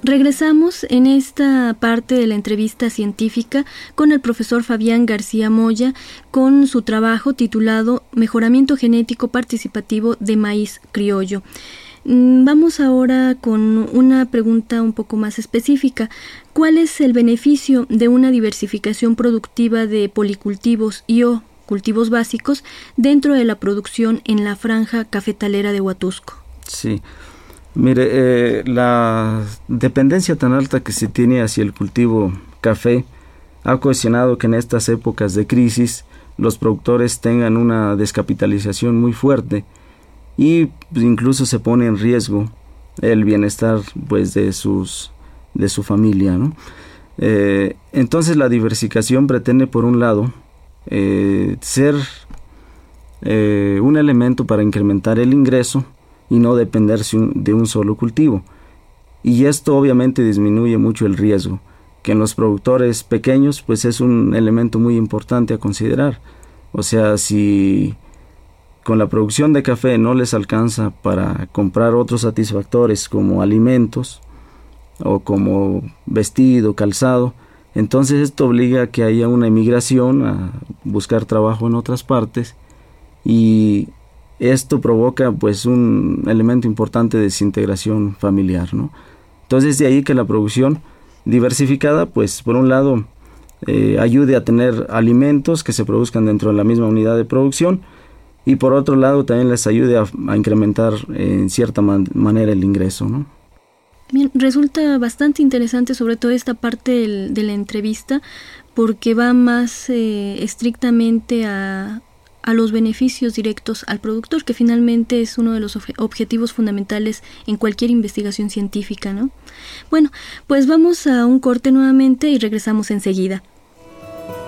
Regresamos en esta parte de la entrevista científica con el profesor Fabián García Moya con su trabajo titulado Mejoramiento genético participativo de maíz criollo. Vamos ahora con una pregunta un poco más específica. ¿Cuál es el beneficio de una diversificación productiva de policultivos y o cultivos básicos dentro de la producción en la franja cafetalera de Huatusco? Sí. Mire, la dependencia tan alta que se tiene hacia el cultivo café ha ocasionado que en estas épocas de crisis los productores tengan una descapitalización muy fuerte y incluso se pone en riesgo el bienestar pues de su familia, ¿no? Entonces la diversificación pretende por un lado ser un elemento para incrementar el ingreso y no depender de un solo cultivo. Y esto obviamente disminuye mucho el riesgo, que en los productores pequeños pues es un elemento muy importante a considerar. O sea, si con la producción de café no les alcanza para comprar otros satisfactores como alimentos o como vestido, calzado, entonces esto obliga a que haya una emigración a buscar trabajo en otras partes y esto provoca pues un elemento importante de desintegración familiar, ¿no? Entonces de ahí que la producción diversificada pues por un lado ayude a tener alimentos que se produzcan dentro de la misma unidad de producción y por otro lado también les ayude a incrementar en cierta manera el ingreso, ¿no? Bien, resulta bastante interesante sobre todo esta parte de la entrevista porque va más estrictamente a los beneficios directos al productor, que finalmente es uno de los objetivos fundamentales en cualquier investigación científica, ¿no? Bueno, pues vamos a un corte nuevamente y regresamos enseguida.